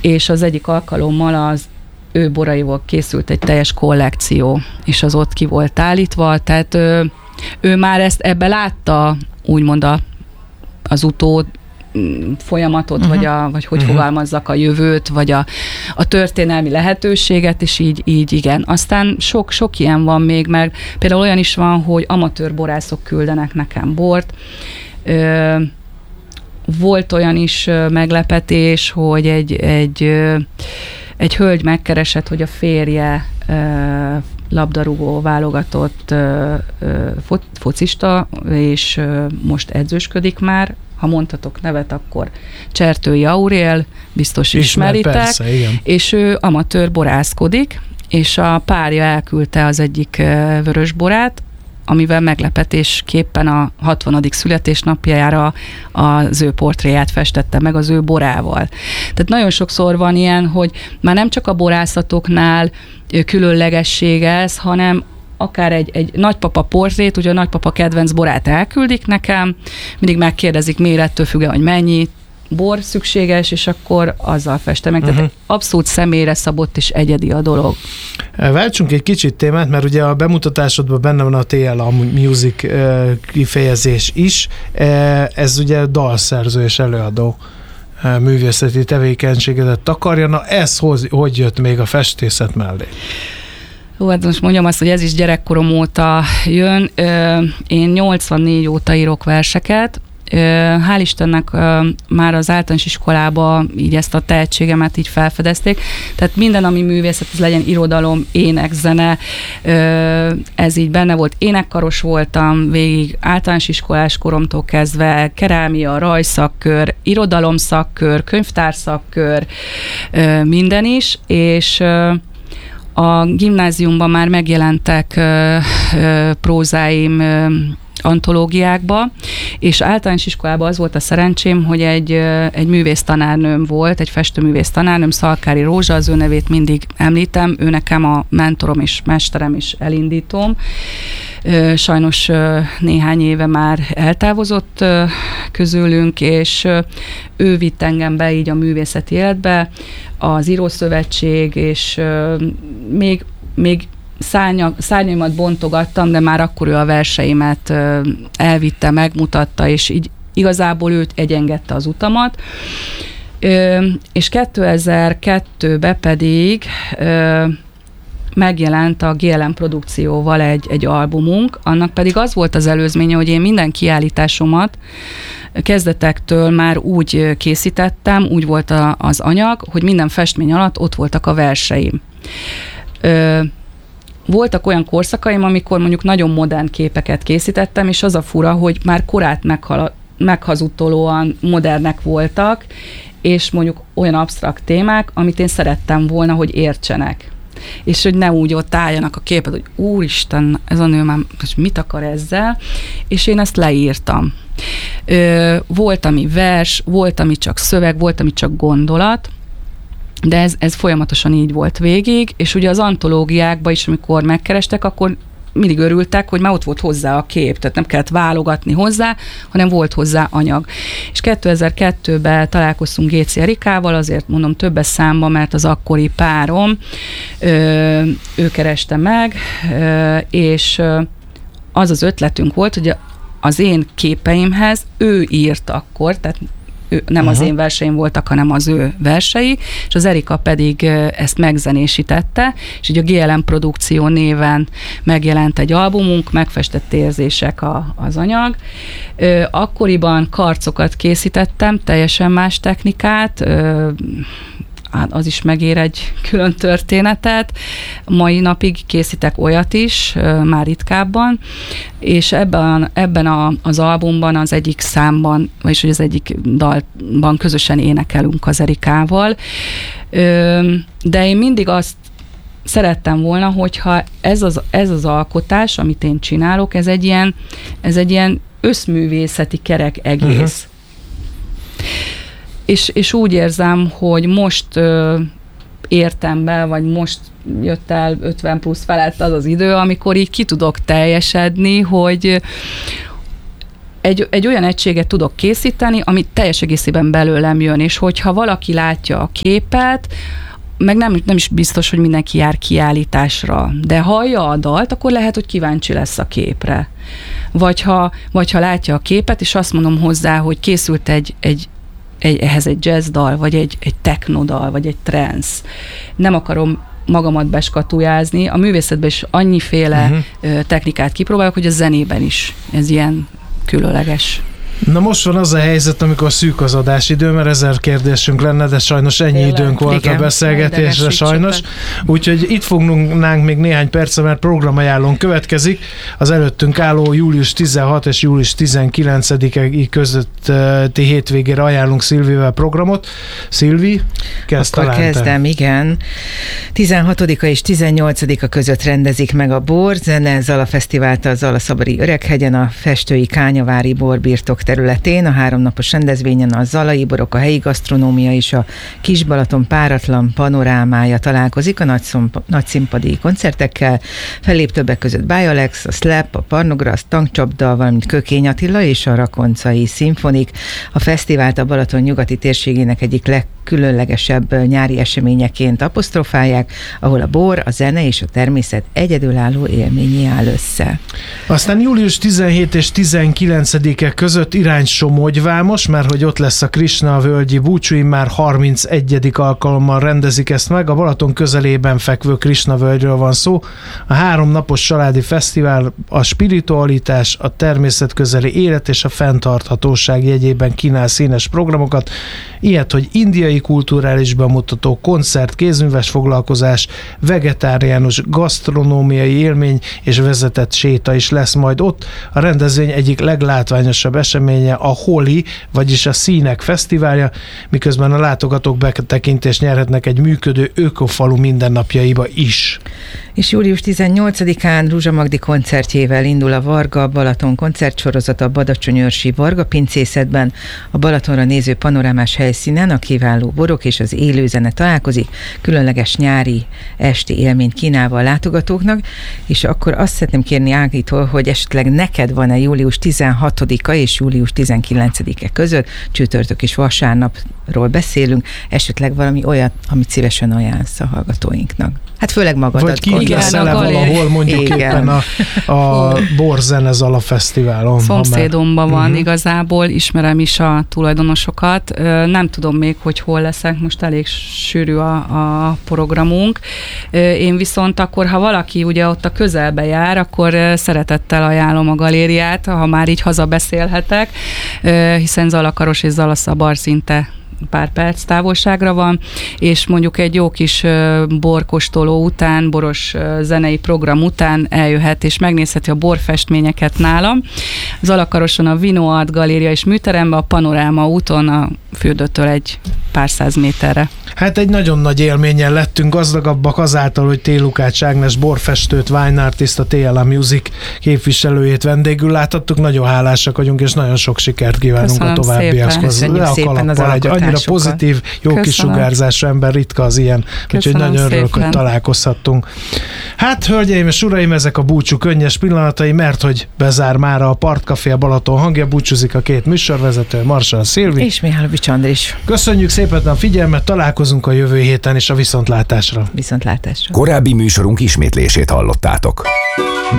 és az egyik alkalommal az ő boraival készült egy teljes kollekció, és az ott ki volt állítva, tehát ő már ebbe látta úgymond az utód folyamatot, vagy hogy fogalmazzak, a jövőt, vagy a történelmi lehetőséget, és így igen. Aztán sok ilyen van még, mert például olyan is van, hogy amatőr borászok küldenek nekem bort. Volt olyan is meglepetés, hogy egy hölgy megkeresett, hogy a férje labdarúgó válogatott focista, és most edzősködik már. Ha mondhatok nevet, akkor Csertői Aurél, biztos ismeritek, persze, igen. És ő amatőr borászkodik, és a párja elküldte az egyik vörösborát, amivel meglepetésképpen a 60. születésnapjára az ő portréját festette meg az ő borával. Tehát nagyon sokszor van ilyen, hogy már nem csak a borászatoknál különlegesség ez, hanem akár egy nagypapa portrét, ugye a nagypapa kedvenc borát elküldik nekem, mindig megkérdezik mérettől függően, hogy mennyi bor szükséges, és akkor azzal festem meg. Tehát abszolút személyre szabott és egyedi a dolog. Váltsunk egy kicsit témát, mert ugye a bemutatásodban benne van a TLA Music kifejezés is. Ez ugye dalszerző és előadó művészeti tevékenységedet takarja. Na ez hogy jött még a festészet mellé? Hú, hát most mondjam azt, hogy ez is gyerekkorom óta jön. Én 84 óta írok verseket. Hál' Istennek már az általános iskolában így ezt a tehetségemet így felfedezték. Tehát minden, ami művészet, ez legyen irodalom, ének, zene, ez így benne volt. Énekkaros voltam végig általános iskolás koromtól kezdve, kerámia, rajszakkör, irodalomszakkör, könyvtárszakkör, minden is, és a gimnáziumban már megjelentek prózáim antológiákba, és általános iskolában az volt a szerencsém, hogy egy művész tanárnőm volt, egy festőművész tanárnőm, Szalkári Rózsa, az ő nevét mindig említem, ő nekem a mentorom és mesterem is elindítom. Sajnos néhány éve már eltávozott közülünk, és ő vitt engem be így a művészeti életbe, az Írószövetség, és még szárnyaimat bontogattam, de már akkor ő a verseimet elvitte, megmutatta, és így igazából őt egyengedte az utamat. És 2002-ben pedig megjelent a GLM produkcióval egy albumunk, annak pedig az volt az előzménye, hogy én minden kiállításomat kezdetektől már úgy készítettem, úgy volt az anyag, hogy minden festmény alatt ott voltak a verseim. Voltak olyan korszakaim, amikor mondjuk nagyon modern képeket készítettem, és az a fura, hogy már korát meghazudtolóan modernek voltak, és mondjuk olyan absztrakt témák, amit én szerettem volna, hogy értsenek. És hogy ne úgy ott álljanak a képet, hogy úristen, ez a nő már mit akar ezzel, és én ezt leírtam. Volt, ami vers, volt, ami csak szöveg, volt, ami csak gondolat, de ez folyamatosan így volt végig, és ugye az antológiákban is, amikor megkerestek, akkor mindig örültek, hogy már ott volt hozzá a kép, tehát nem kellett válogatni hozzá, hanem volt hozzá anyag. És 2002-ben találkoztunk Géci Erikával, azért mondom többes számba, mert az akkori párom, ő kereste meg, és az az ötletünk volt, hogy az én képeimhez ő írt akkor, tehát nem az én verseim voltak, hanem az ő versei, és az Erika pedig ezt megzenésítette, és így a GLM produkció néven megjelent egy albumunk, Megfestett érzések az anyag. Akkoriban karcokat készítettem, teljesen más technikát, az is megér egy külön történetet. Mai napig készítek olyat is, már ritkábban, és ebben az albumban az egyik számban, vagyis hogy az egyik dalban közösen énekelünk az Erikával. De én mindig azt szerettem volna, hogyha ez az alkotás, amit én csinálok, ez egy ilyen összművészeti kerek egész. És úgy érzem, hogy most értem be, vagy most jött el 50 plusz felett az az idő, amikor így ki tudok teljesedni, hogy egy olyan egységet tudok készíteni, ami teljes egészében belőlem jön, és hogyha valaki látja a képet, meg nem is biztos, hogy mindenki jár kiállításra, de hallja a dalt, akkor lehet, hogy kíváncsi lesz a képre. Vagy ha látja a képet, és azt mondom hozzá, hogy készült ehhez egy jazz dal, vagy egy techno dal, vagy egy trance. Nem akarom magamat beskatujázni. A művészetben is annyiféle technikát kipróbálok, hogy a zenében is ez ilyen különleges. Na most van az a helyzet, amikor szűk az adásidő, mert 1000 kérdésünk lenne, de sajnos ennyi időnk volt a beszélgetésre sajnos. Úgyhogy itt fognánk még néhány percre, mert programajánlón következik. Az előttünk álló július 16 és július 19-i közötti hétvégére ajánlunk Szilvivel programot. Szilvi, kezd akkor kezdem, igen. 16-a és 18-a között rendezik meg a Bor Zene Zala Fesztivált a Zalaszabari Öreghegyen, a Festői Kányavári Borbirtok területén. A 3 napos rendezvényen a zalai borok, a helyi gasztronómia és a Kis-Balaton páratlan panorámája találkozik a nagyszínpadi koncertekkel. Fellép többek között Báj Alex, a Slap, a Parnograsz, Tankcsapda, valamint Kökény Attila és a Rakoncai Szimfonik. A fesztivált a Balaton nyugati térségének egyik legkülönlegesebb nyári eseményeként apostrofálják, ahol a bor, a zene és a természet egyedülálló élményé áll össze. Aztán július 17 és 19-e között irány Somogyvámos, mert hogy ott lesz a Krishna völgyi búcsúi, már 31. alkalommal rendezik ezt meg. A Balaton közelében fekvő Krishna völgyről van szó. A 3 napos családi fesztivál a spiritualitás, a természetközeli élet és a fenntarthatóság jegyében kínál színes programokat. Ilyet, hogy indiai kulturális bemutató, koncert, kézműves foglalkozás, vegetáriánus gasztronómiai élmény és vezetett séta is lesz majd ott. A rendezvény egyik leglátványosabb eseménye a Holi, vagyis a Színek Fesztiválja, miközben a látogatók betekintést nyerhetnek egy működő ökofalu mindennapjaiba is. És július 18-án Ruzsa Magdi koncertjével indul a Varga Balaton koncertsorozat a Badacsonyőrsi Varga pincészetben. A Balatonra néző panorámás helyszínen a kiváló borok és az élőzene találkozik, különleges nyári esti élményt kínálva a látogatóknak, és akkor azt szeretném kérni Ágitól, hogy esetleg neked van-e július 16-a és július 19-e között, csütörtök és vasárnapról beszélünk, esetleg valami olyat, amit szívesen ajánlsz a hallgatóinknak. Hát főleg magadat. Vagy ki leszel-e valahol mondjuk éppen a Bor Zene Zala Fesztiválon? Szomszédomban van igazából, ismerem is a tulajdonosokat. Nem tudom még, hogy hol leszek, most elég sűrű a programunk. Én viszont akkor, ha valaki ugye ott a közelbe jár, akkor szeretettel ajánlom a galériát, ha már így hazabeszélhetek, hiszen Zalakaros és Zalaszabar szinte pár perc távolságra van, és mondjuk egy jó kis borkóstoló után, boros zenei program után eljöhet, és megnézheti a borfestményeket nálam. Zalakaroson a Vino Art Galéria és műteremben, a Panoráma úton a fürdőtől egy pár száz méterre. Hát egy nagyon nagy élménnyel lettünk gazdagabbak azáltal, hogy T. Lukács Ágnes borfestőt, wine artist, a TLA Music képviselőjét vendégül láthattuk. Nagyon hálásak vagyunk, és nagyon sok sikert kívánunk. Köszönöm a továbbiakhoz. Szépen. Köszönjük szépen az alkotásokat. Annyira pozitív, jó kisugárzású ember, ritka az ilyen. Úgyhogy nagyon örülök, hogy találkozhattunk. Hát, hölgyeim és uraim, ezek a búcsú könnyes pillanatai, mert hogy bezár már a Partcafé, a Balaton hangja, búcsúzik a két műsorvezető, Marsall Szilvi és Mihálovics Andris. Köszönjük szépen a figyelmet, találkozunk a jövő héten is a viszontlátásra. Viszontlátásra. Korábbi műsorunk ismétlését hallottátok.